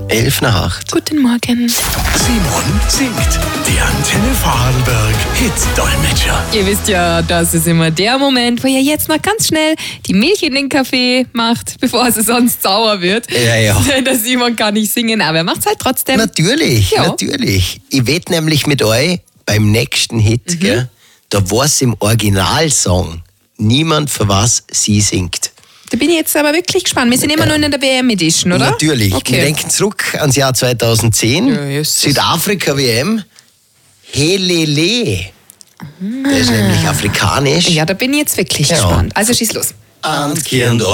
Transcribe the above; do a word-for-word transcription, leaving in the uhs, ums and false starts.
elf nach acht. Guten Morgen. Simon singt. Die Antenne Vorarlberg Hit-Dolmetscher. Ihr wisst ja, das ist immer der Moment, wo ihr jetzt noch ganz schnell die Milch in den Kaffee macht, bevor sie sonst sauer wird. Ja, ja. Der Simon kann nicht singen, aber er macht es halt trotzdem. Natürlich, Ja. natürlich. Ich wette nämlich mit euch beim nächsten Hit, Mhm. gell, da war's im Originalsong niemand, für was sie singt. Da bin ich jetzt aber wirklich gespannt. Wir sind immer noch in der W M-Edition, oder? Natürlich. Okay. Wir denken zurück ans Jahr zweitauszehn. Ja, Jesus. Südafrika-W M. Helele. Das ist nämlich afrikanisch. Ja, da bin ich jetzt wirklich Ja. gespannt. Also schieß los. Anki und